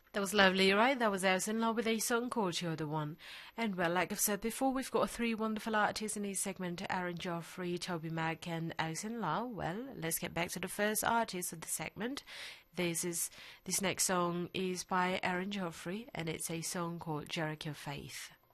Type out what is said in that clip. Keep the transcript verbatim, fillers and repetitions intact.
That was lovely, right? That was Alison Law with a song called You're the One. And well, like I've said before, we've got three wonderful artists in this segment, Aaron Joffrey, Toby Mac and Alison Law. Well, let's get back to the first artist of the segment. This is this next song is by Aaron Joffrey and it's a song called Jericho Faith.